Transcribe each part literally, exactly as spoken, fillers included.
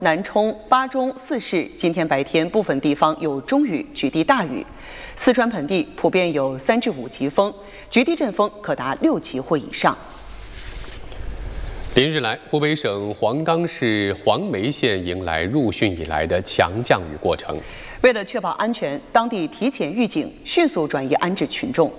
南充、巴中四市今天白天部分地方有中雨，局地大雨。四川盆地普遍有三至五级风，局地阵风可达六级或以上。 连日来，湖北省黄冈市黄梅县迎来入汛以来的强降雨过程。 为了确保安全，当地提前预警，迅速转移安置群众。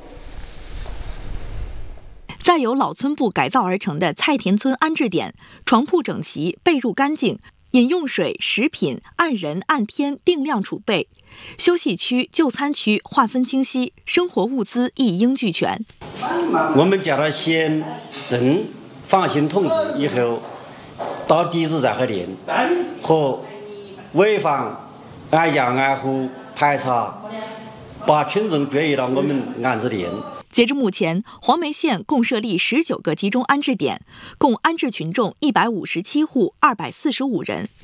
在由老村部改造而成的菜田村安置点，床铺整齐，被褥干净，饮用水、食品按人按天定量储备，休息区、就餐区划分清晰，生活物资一应俱全。 我们叫他先证放行通知以后，到地址再和联和潍坊按家按户排查，把品种转移到我们安置点。 截至目前，黄梅县共设立十九个集中安置点，共安置群众一百五十七户二百四十五人。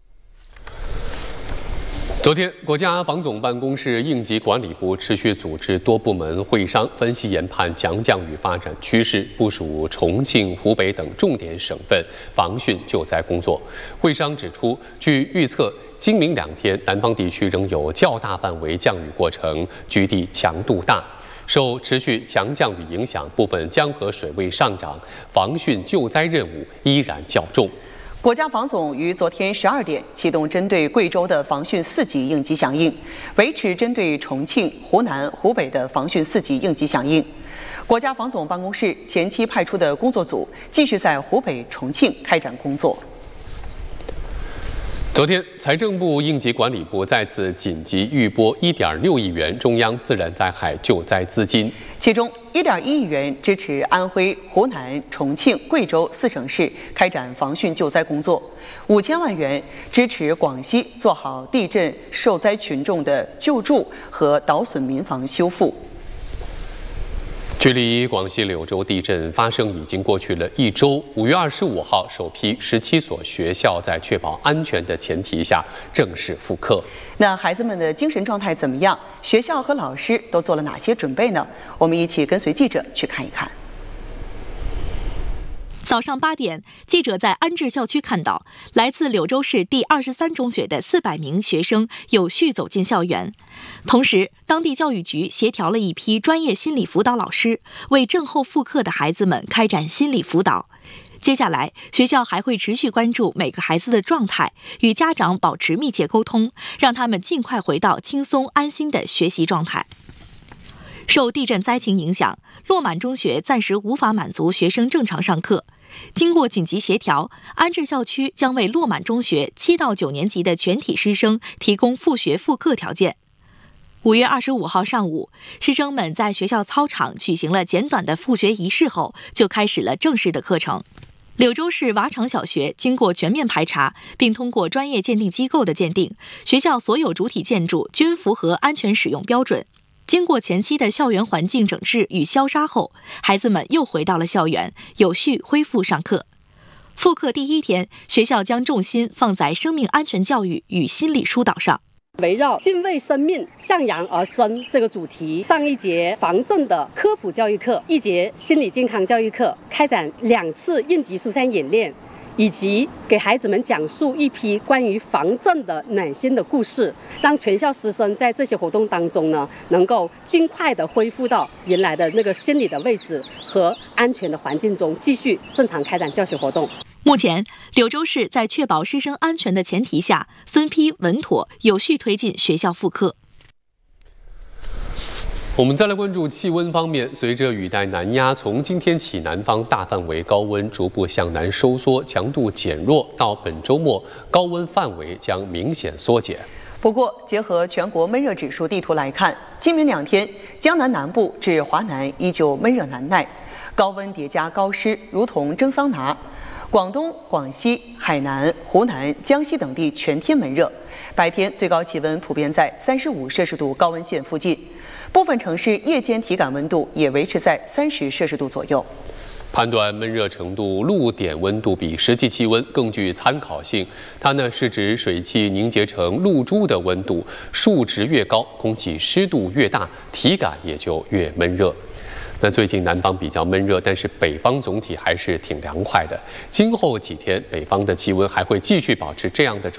昨天，国家防总办公室应急管理部持续组织多部门会商，分析研判强降雨发展趋势，部署重庆、湖北等重点省份防汛救灾工作。会商指出，据预测，今明两天南方地区仍有较大范围降雨过程，局地强度大。 受持续强降雨影响，部分江河水位上涨，防汛救灾任务依然较重。 国家防总于昨天十二点启动针对贵州的防汛四级应急响应，维持针对重庆、湖南、湖北的防汛四级应急响应。国家防总办公室前期派出的工作组继续在湖北、重庆开展工作。 昨天，财政部应急管理部再次紧急预拨一点六亿元中央自然灾害救灾资金， 其中一点一亿元支持安徽、湖南、重庆、贵州四省市开展防汛救灾工作，五千万元支持广西做好地震受灾群众的救助和倒损民房修复。 距离广西柳州地震发生已经过去了一周。五月二十五号，首批十七所学校在确保安全的前提下正式复课。 那孩子们的精神状态怎么样？学校和老师都做了哪些准备呢？我们一起跟随记者去看一看。 早上八点，记者在安置校区看到，来自柳州市第二十三中学的四百名学生有序走进校园。同时，当地教育局协调了一批专业心理辅导老师，为震后复课的孩子们开展心理辅导。接下来，学校还会持续关注每个孩子的状态，与家长保持密切沟通，让他们尽快回到轻松安心的学习状态。 受地震灾情影响，落满中学暂时无法满足学生正常上课。经过紧急协调，安置校区将为落满中学七到九年级的全体师生提供复学复课条件。五月二十五号上午，师生们在学校操场举行了简短的复学仪式后，就开始了正式的课程。柳州市瓦场小学经过全面排查，并通过专业鉴定机构的鉴定，学校所有主体建筑均符合安全使用标准。 经过前期的校园环境整治与消杀后，孩子们又回到了校园，有序恢复上课。复课第一天，学校将重心放在生命安全教育与心理疏导上。 围绕敬畏生命、向阳而生这个主题，上一节防震的科普教育课，一节心理健康教育课，开展两次应急疏散演练。 以及给孩子们讲述一批关于防震的暖心的故事，让全校师生在这些活动当中呢，能够尽快的恢复到原来的那个心理的位置和安全的环境中，继续正常开展教学活动。 目前，柳州市在确保师生安全的前提下，分批稳妥、有序推进学校复课。 我们再来关注气温方面，随着雨带南压，从今天起，南方大范围高温逐步向南收缩，强度减弱，到本周末，高温范围将明显缩减。 不过，结合全国闷热指数地图来看，今明两天，江南南部至华南依旧闷热难耐，高温叠加高湿，如同蒸桑拿。广东、广西、海南、湖南、江西等地全天闷热，白天最高气温普遍在三十五摄氏度高温线附近。 部分城市夜间体感温度也维持在三十摄氏度左右。 判断闷热程度，露点温度比实际气温更具参考性。它呢是指水汽凝结成露珠的温度，数值越高，空气湿度越大，体感也就越闷热。 那最近南方比较闷热，但是北方总体还是挺凉快的。今后几天，北方的气温还会继续保持这样的状态。